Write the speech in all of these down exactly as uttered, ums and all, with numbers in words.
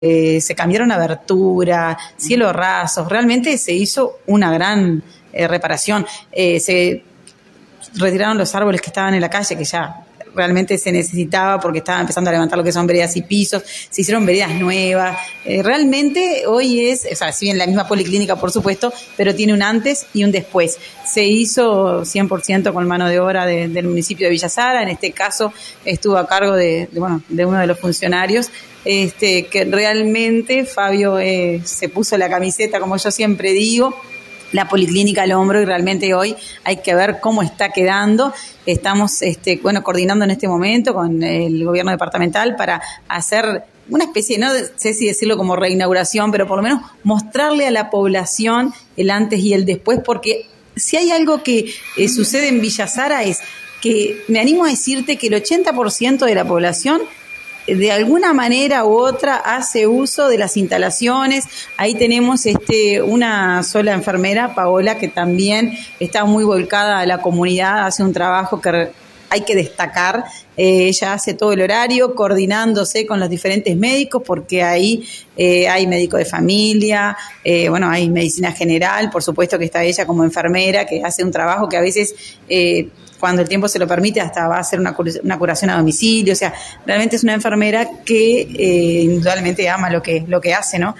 eh, se cambiaron abertura, cielo rasos, realmente se hizo una gran eh, reparación. Eh, se retiraron los árboles que estaban en la calle, que ya realmente se necesitaba porque estaba empezando a levantar lo que son veredas y pisos, se hicieron veredas nuevas, eh, realmente hoy es, o sea, si bien la misma policlínica por supuesto, pero tiene un antes y un después. Se hizo cien por ciento con mano de obra de, del municipio de Villa Sara, en este caso estuvo a cargo de, de, bueno, de uno de los funcionarios, este, que realmente Fabio eh, se puso la camiseta, como yo siempre digo, la policlínica al hombro, y realmente hoy hay que ver cómo está quedando. Estamos este, bueno, coordinando en este momento con el gobierno departamental para hacer una especie, no sé si decirlo como reinauguración, pero por lo menos mostrarle a la población el antes y el después, porque si hay algo que eh, sucede en Villa Sara es que me animo a decirte que el ochenta por ciento de la población de alguna manera u otra hace uso de las instalaciones. Ahí tenemos este una sola enfermera, Paola, que también está muy volcada a la comunidad, hace un trabajo que hay que destacar. Eh, ella hace todo el horario coordinándose con los diferentes médicos, porque ahí eh, hay médico de familia, eh, bueno, hay medicina general, por supuesto que está ella como enfermera, que hace un trabajo que a veces eh, cuando el tiempo se lo permite, hasta va a hacer una, una curación a domicilio. O sea, realmente es una enfermera que eh, indudablemente ama lo que, lo que hace, ¿no?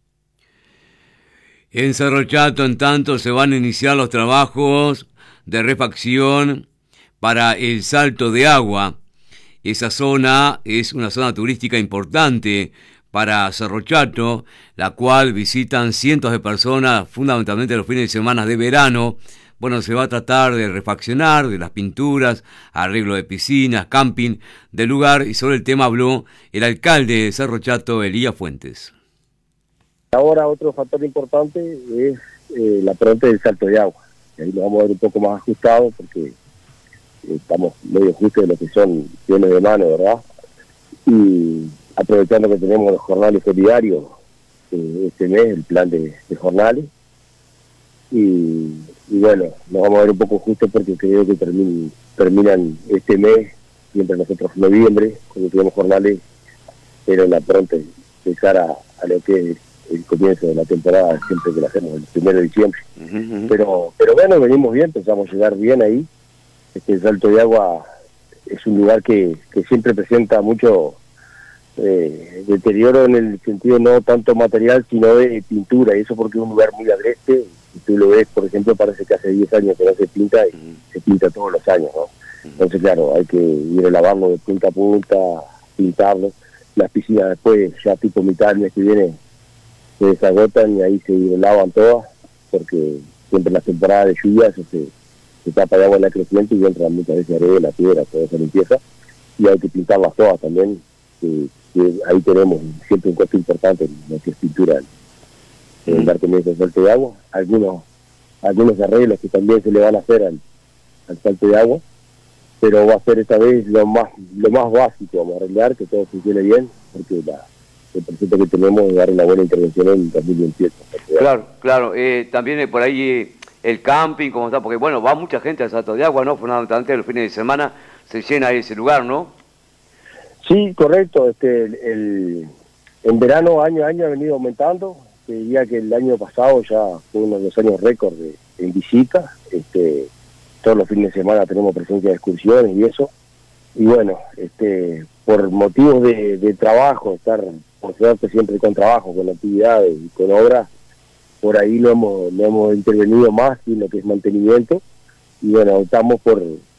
En Cerro Chato, en tanto, se van a iniciar los trabajos de refacción para el Salto de Agua. Esa zona es una zona turística importante para Cerro Chato, la cual visitan cientos de personas, fundamentalmente los fines de semana de verano. Bueno, se va a tratar de refaccionar, de las pinturas, arreglo de piscinas, camping del lugar, y sobre el tema habló el alcalde de Cerro Chato, Elías Fuentes. Ahora otro factor importante es eh, la pronta del Salto de Agua. Ahí lo vamos a ver un poco más ajustado porque eh, estamos medio justos de lo que son bienes de mano, ¿verdad? Y aprovechando que tenemos los jornales solidarios eh, este mes, el plan de, de jornales, y Y bueno, nos vamos a ver un poco justo porque creo que termin, terminan este mes, siempre nosotros en noviembre, cuando tenemos jornales, pero la pronta empezar a, a lo que es el comienzo de la temporada, siempre que lo hacemos el primero de diciembre. Uh-huh, uh-huh. Pero pero bueno, venimos bien, pensamos llegar bien ahí. Este Salto de Agua es un lugar que, que siempre presenta mucho eh, deterioro en el sentido no tanto material, sino de pintura, y eso porque es un lugar muy agreste. Si tú lo ves, por ejemplo, parece que hace diez años que no se pinta y uh-huh. se pinta todos los años, ¿no? Uh-huh. Entonces, claro, hay que ir a lavarlo de punta a punta, pintarlo. Las piscinas después, ya tipo mitad del mes que viene, se desagotan y ahí se lavan todas, porque siempre en las temporadas de lluvia eso se, se tapa de agua en la creciente y entra muchas veces arena, piedra, toda esa limpieza, y hay que pintarlas todas también, que, que ahí tenemos siempre un costo importante en lo que es pintura. En dar comienzo al Salto de Agua, algunos algunos arreglos que también se le van a hacer al, al Salto de Agua, pero va a ser esta vez lo más lo más básico, vamos a arreglar, que todo funcione bien, porque la, el proyecto que tenemos es dar una buena intervención en dos mil veintiocho. Claro, claro, eh, también por ahí eh, el camping, como está, porque bueno, va mucha gente al Salto de Agua, ¿no? Fundamentalmente los fines de semana se llena ese lugar, ¿no? Sí, correcto, este el, el en verano año a año ha venido aumentando. Te diría que el año pasado ya fue uno de los años récord de, en visita. Este, todos los fines de semana tenemos presencia de excursiones y eso. Y bueno, este, por motivos de, de trabajo, estar por suerte siempre con trabajo, con actividades y con obras, por ahí lo hemos, lo hemos intervenido más en lo que es mantenimiento. Y bueno, optamos por,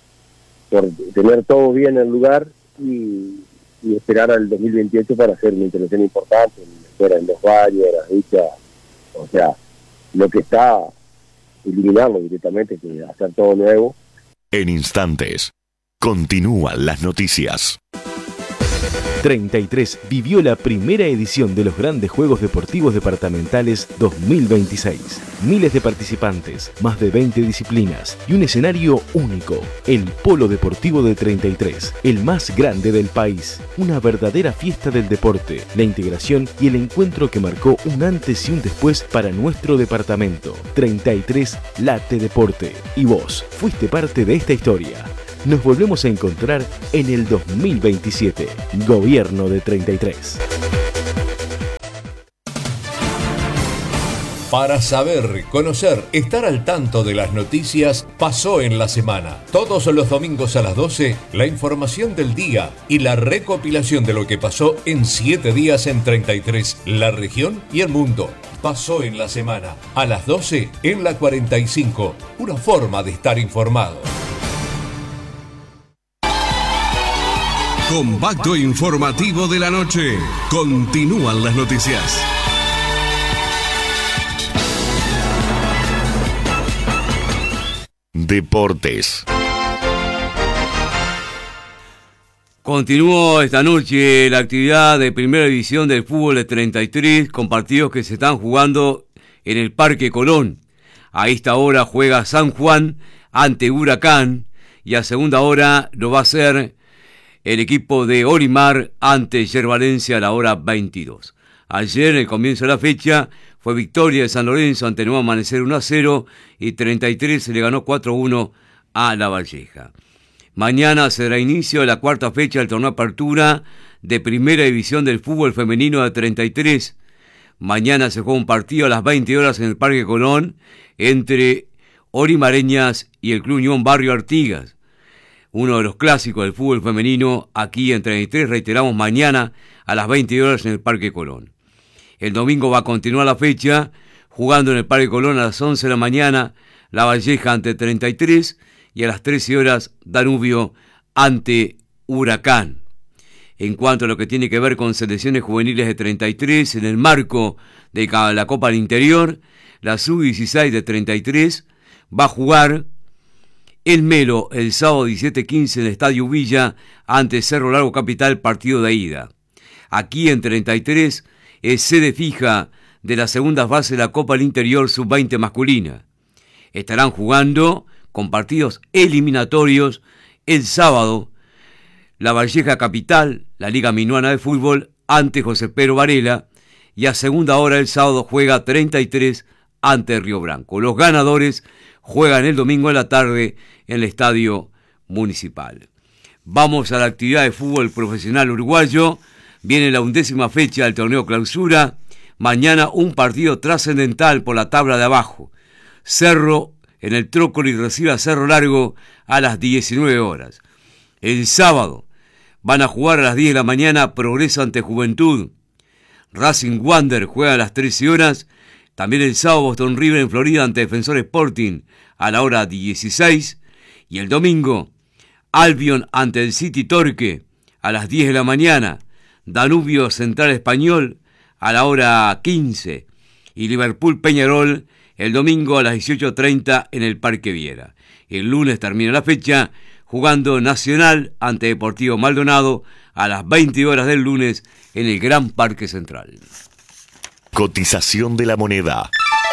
por tener todo bien en el lugar y, y esperar al dos mil veintiocho para hacer una intervención importante, fuera en los baños, las dichas, o sea, lo que está, eliminarlo directamente, que hacer todo nuevo. En instantes, continúan las noticias. treinta y tres vivió la primera edición de los Grandes Juegos Deportivos Departamentales dos mil veintiséis. Miles de participantes, más de veinte disciplinas y un escenario único. El Polo Deportivo de treinta y tres, el más grande del país. Una verdadera fiesta del deporte, la integración y el encuentro que marcó un antes y un después para nuestro departamento. treinta y tres Late Deporte. Y vos fuiste parte de esta historia. Nos volvemos a encontrar en el dos mil veintisiete. Gobierno de treinta y tres. Para saber, conocer, estar al tanto de las noticias, pasó en la semana. Todos los domingos a las doce, la información del día y la recopilación de lo que pasó en siete días en treinta y tres, la región y el mundo. Pasó en la semana, a las doce en la cuarenta y cinco. Una forma de estar informado. Compacto informativo de la noche. Continúan las noticias. Deportes. Continuó esta noche la actividad de primera división del fútbol de treinta y tres con partidos que se están jugando en el Parque Colón. A esta hora juega San Juan ante Huracán y a segunda hora lo va a hacer el equipo de Olimar ante Yervalencia a la hora veintidós. Ayer, en el comienzo de la fecha, fue victoria de San Lorenzo ante Nuevo Amanecer uno a cero y treinta y tres se le ganó cuatro a uno a La Valleja. Mañana se dará inicio a la cuarta fecha del torneo Apertura de Primera División del Fútbol Femenino de treinta y tres. Mañana se juega un partido a las veinte horas en el Parque Colón entre Orimareñas y el Club Unión Barrio Artigas. Uno de los clásicos del fútbol femenino aquí en treinta y tres, reiteramos, mañana a las veinte horas en el Parque Colón. El domingo va a continuar la fecha, jugando en el Parque Colón a las once de la mañana, La Valleja ante treinta y tres y a las trece horas Danubio ante Huracán. En cuanto a lo que tiene que ver con selecciones juveniles de treinta y tres, en el marco de la Copa del Interior, la sub dieciséis de treinta y tres va a jugar el Melo el sábado diecisiete quince en el Estadio Villa ante Cerro Largo Capital, partido de ida. Aquí en treinta y tres es sede fija de la segunda fase de la Copa del Interior sub veinte masculina. Estarán jugando con partidos eliminatorios el sábado La Valleja Capital, la Liga Minuana de Fútbol, ante José Pedro Varela, y a segunda hora el sábado juega treinta y tres ante Río Branco. Los ganadores juegan el domingo en la tarde en el Estadio Municipal. Vamos a la actividad de fútbol profesional uruguayo. Viene la undécima fecha del torneo Clausura. Mañana un partido trascendental por la tabla de abajo. Cerro en el Trócoli recibe a Cerro Largo a las diecinueve horas. El sábado van a jugar a las diez de la mañana Progreso ante Juventud. Racing Wander juega a las trece horas. También el sábado Boston River en Florida ante Defensor Sporting a la hora dieciséis. Y el domingo Albion ante el City Torque a las diez de la mañana. Danubio Central Español a la hora quince y Liverpool Peñarol el domingo a las dieciocho treinta en el Parque Viera. El lunes termina la fecha jugando Nacional ante Deportivo Maldonado a las veinte horas del lunes en el Gran Parque Central. Cotización de la moneda.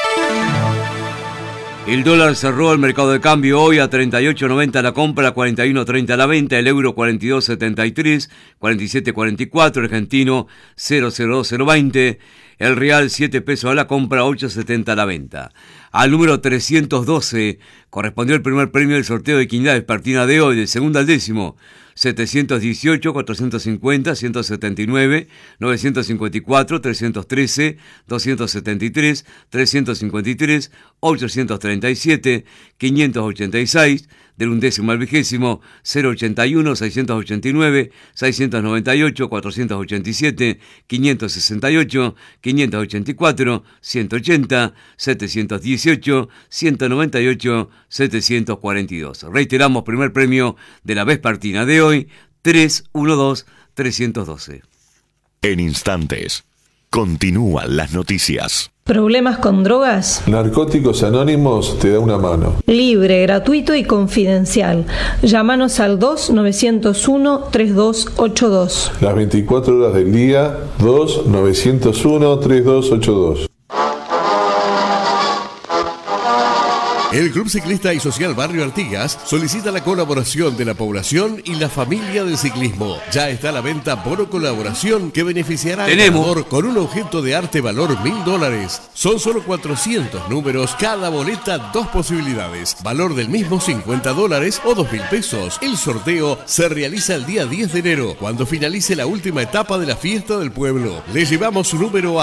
El dólar cerró el mercado de cambio hoy a treinta y ocho noventa la compra, cuarenta y uno treinta la venta, el euro cuarenta y dos setenta y tres, cuarenta y siete cuarenta y cuatro, el argentino cero cero dos cero veinte, el real siete pesos a la compra, ocho setenta a la venta. Al número trescientos doce correspondió el primer premio del sorteo de Quinidad Vespertina de hoy, del segundo al décimo. setecientos dieciocho, cuatrocientos cincuenta, ciento setenta y nueve, novecientos cincuenta y cuatro, trescientos trece, doscientos setenta y tres, trescientos cincuenta y tres, ochocientos treinta y siete, quinientos ochenta y seis, del undécimo al vigésimo, cero ochenta y uno, seiscientos ochenta y nueve, seiscientos noventa y ocho, cuatrocientos ochenta y siete, quinientos sesenta y ocho, quinientos ochenta y cuatro, ciento ochenta, setecientos dieciocho, ciento noventa y ocho, setecientos cuarenta y dos. Reiteramos, primer premio de la vespertina de hoy, tres uno dos trescientos doce. En instantes, continúan las noticias. ¿Problemas con drogas? Narcóticos Anónimos te da una mano. Libre, gratuito y confidencial. Llámanos al dos nueve cero uno, tres dos ocho dos. Las veinticuatro horas del día, dos nueve cero uno, tres dos ocho dos. El Club Ciclista y Social Barrio Artigas solicita la colaboración de la población y la familia del ciclismo. Ya está a la venta bono colaboración que beneficiará al ganador con un objeto de arte valor mil dólares. Son solo cuatrocientos números, cada boleta dos posibilidades. Valor del mismo cincuenta dólares o dos mil pesos. El sorteo se realiza el día diez de enero, cuando finalice la última etapa de la fiesta del pueblo. Le llevamos su número a